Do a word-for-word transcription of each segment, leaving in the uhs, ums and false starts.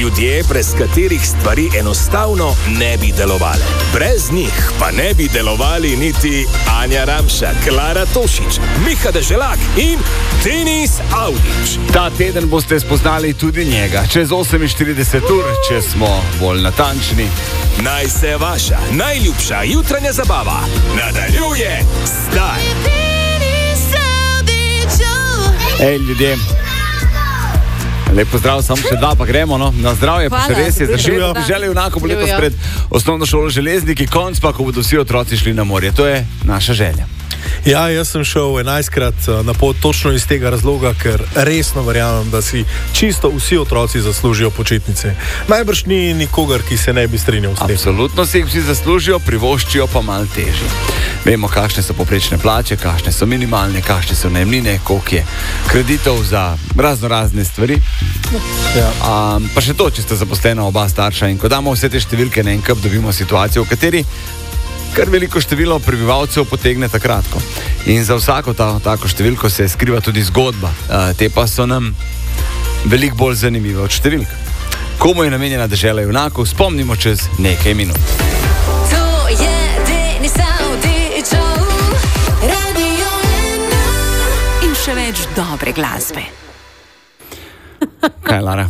Ljudje, brez katerih stvari enostavno ne bi delovale. Brez njih pa ne bi delovali niti Anja Ramša, Klara Tošič, Miha Deželak in Denis Audić. Ta teden boste spoznali tudi njega. Čez oseminštirideset ur, če smo bolj natančni. Naj se vaša najljubša jutranja zabava nadaljuje zdaj. Ej, ljudje. Lep pozdrav, samo še dva, pa gremo, no. Na zdravje, pa še res je. Zaživijo želje junakov bo letos pred osnovno šolo Železniki, konc pa, ko bodo vsi otroci šli na morje. To je naša želja. Ja, jaz sem šel enajstkrat na pot točno iz tega razloga, ker resno verjamem, da si čisto vsi otroci zaslužijo počitnice. Najbrž ni nikogar, ki se ne bi strinjal s tem. Absolutno si jih vsi zaslužijo, privoščijo pa malo težje. Vemo, kakšne so poprečne plače, kakšne so minimalne, kakšne so najemnine, koliko je kreditov za razno razne stvari. Ja. Um, pa še to, če sta zaposlena oba starša in ko damo vse te številke na en kup, dobimo situacijo, v kateri kar veliko število prebivalcev potegne takratko. In za vsako ta, tako številko se skriva tudi zgodba. Uh, te pa so nam veliko bolj zanimive od številk. Komu je namenjena dežela junakov, spomnimo čez nekaj minut. To je Denis Audićov, Radio ena. In še več dobre glasbe. Kaj, Lara?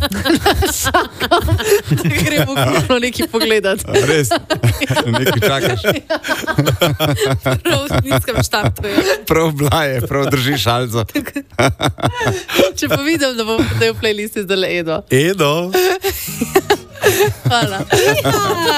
Gremo kuhno nekaj pogledat. Res? Nekaj čakaš? Prav v sminskem štartu je. Prav blaje, prav drži šalco. Če pa vidim, da bom da je v playlisti zdaj Edo. Edo! Hvala.